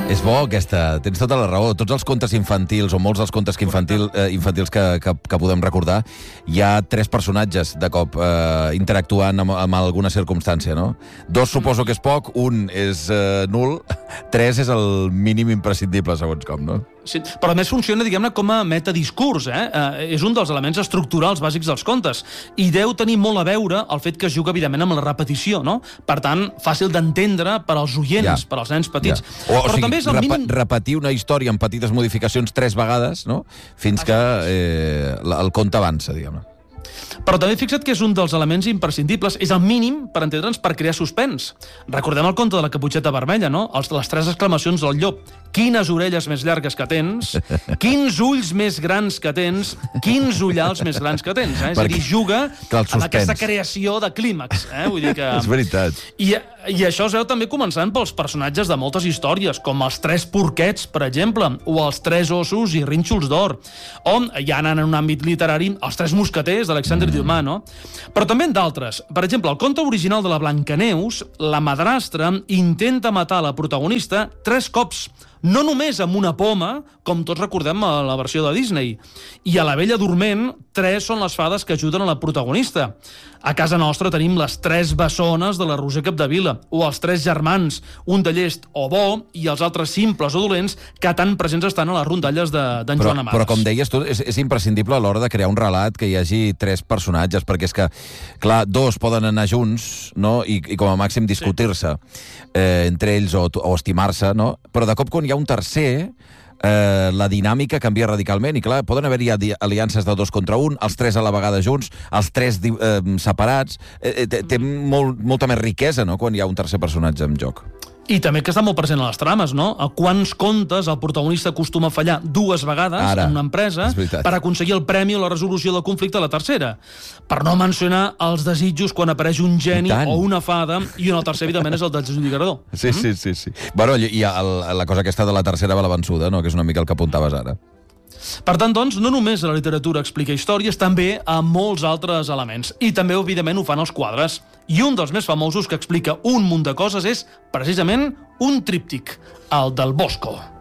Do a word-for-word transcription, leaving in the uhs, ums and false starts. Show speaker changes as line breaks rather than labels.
És bo aquesta, tens tota la raó. Tots els contes infantils, o molts dels contes que infantil, eh, infantils que, que, que podem recordar, hi ha tres personatges de cop eh, interactuant amb, amb alguna circumstància, no? Dos suposo que és poc, un és eh, nul, tres és el mínim imprescindible, segons com, no?
Sí, però a més funciona, diguem-ne, com a metadiscurs, eh? eh? És un dels elements estructurals bàsics dels contes, i deu tenir molt a veure el fet que es juga, evidentment, amb la repetició, no? Per tant, fàcil d'entendre per als oients, ja. per als nens petits.
Ja. O, o
però
sigui,
també és el
rep
mínim...
repetir una història amb petites modificacions tres vegades, no? Fins que eh, el conte avança, diguem-ne.
Però també fixa't que és un dels elements imprescindibles, és el mínim per entendre'ns per crear suspens. Recordem el conte de la Caputxeta Vermella, no? Els, les tres exclamacions del llop. Quines orelles més llargues que tens, quins ulls més grans que tens, quins ullals més grans que tens. Eh? És a dir, juga amb aquesta creació de clímax. Eh? Vull dir que...
És veritat.
I, I això es veu també començant pels personatges de moltes històries, com els tres porquets, per exemple, o els tres ossos i rínxols d'or, o, ja anant en un àmbit literari, els tres mosqueters d'Alexandre Dumas, no? Però també en d'altres. Per exemple, el conte original de la Blancaneus, la madrastra intenta matar la protagonista tres cops, no només amb una poma, com tots recordem a la versió de Disney. I a la Bella Dorment, tres són les fades que ajuden a la protagonista. A casa nostra tenim les tres bessones de la Roser Capdevila, o els tres germans, un de llest o bo, i els altres simples o dolents, que tan presents estan a les rondalles d'en Joan Amades.
Però, com deies tu, és, és imprescindible a l'hora de crear un relat que hi hagi tres personatges, perquè és que, clar, dos poden anar junts, no?, i, i com a màxim discutir-se eh, entre ells o, o estimar-se, no? Però de cop, quan hi ha un tercer, eh, la dinàmica canvia radicalment i, clar, poden haver-hi aliances de dos contra un, els tres a la vegada junts, els tres eh, separats. Eh, té té molt, molta més riquesa, no?, quan hi ha un tercer personatge en joc.
I també que està molt present a les trames, no? A quants contes el protagonista acostuma a fallar dues vegades Ara, en una empresa per aconseguir el premi o la resolució del conflicte a la tercera. Per no mencionar els desitjos quan apareix un geni o una fada, i un tercer, evidentment, és el desllorigador.
Sí, sí, sí, sí. Bueno, i el, la cosa aquesta de la tercera va la vençuda, no?, que és una mica el que apuntaves ara.
Per tant, doncs, no només la literatura explica històries, també a molts altres elements. I també, evidentment, ho fan els quadres. I un dels més famosos que explica un munt de coses és, precisament, un tríptic, el del Bosco.